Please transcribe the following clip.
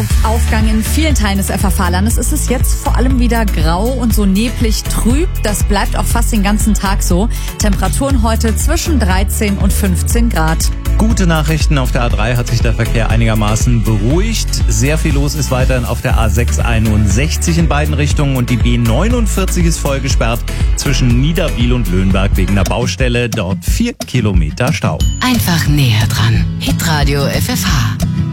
Sonnenaufgang in vielen Teilen des FFH-Landes ist es jetzt vor allem wieder grau und so neblig trüb. Das bleibt auch fast den ganzen Tag so. Temperaturen heute zwischen 13 und 15 Grad. Gute Nachrichten, auf der A3 hat sich der Verkehr einigermaßen beruhigt. Sehr viel los ist weiterhin auf der A661 in beiden Richtungen und die B49 ist voll gesperrt zwischen Niederbiel und Löhnberg wegen der Baustelle. Dort 4 Kilometer Stau. Einfach näher dran. Hitradio FFH.